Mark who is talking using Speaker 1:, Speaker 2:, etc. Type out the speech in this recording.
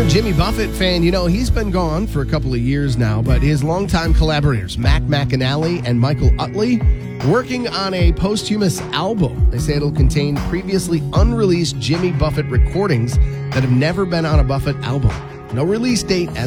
Speaker 1: you're a Jimmy Buffett fan, you know he's been gone for a couple of years now, but his longtime collaborators, Mac McAnally and Michael Utley, working on a posthumous album. They say it'll contain previously unreleased Jimmy Buffett recordings that have never been on a Buffett album. No release date as